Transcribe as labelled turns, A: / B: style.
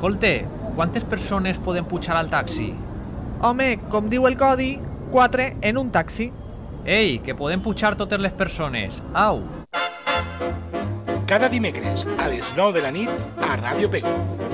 A: Escolte, quantes persones poden pujar al taxi?
B: Home, com diu el codi, 4 en un taxi.
A: Ei, que poden pujar totes les persones. Au!
C: Cada dimecres a les 9 de la nit a Ràdio Pego.